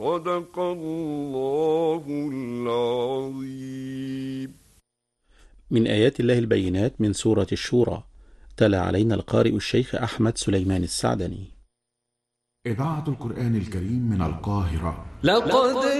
صدق الله العظيم. من آيات الله البينات من سورة الشورى، تلا علينا القارئ الشيخ أحمد سليمان السعدني. إذاعة القرآن الكريم من القاهرة. لقد